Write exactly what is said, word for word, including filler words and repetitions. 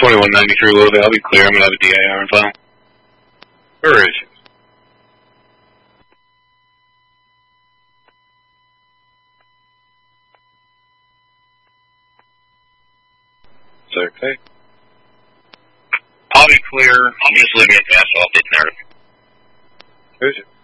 twenty-one ninety-three Louisville, I'll be clear. I'm going to have a D I R in file. Where is you? Is that okay? I'll be clear. I'm just leaving it past off the narrative. Who's it?